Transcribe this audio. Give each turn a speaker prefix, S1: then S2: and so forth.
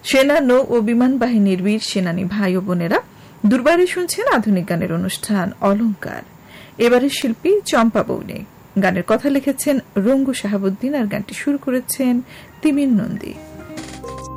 S1: সেনা, নৌ ও বিমান বাহিনীর বীর সেনানী ভাই ও বোনেরা, দুর্বারে শুনছেন আধুনিক গানের অনুষ্ঠান অলংকার। এবারের শিল্পী চম্পা বৌনে। গানের কথা লিখেছেন রঙ্গু শাহাবুদ্দিন আর গানটি শুরু করেছেন তিমির নন্দী।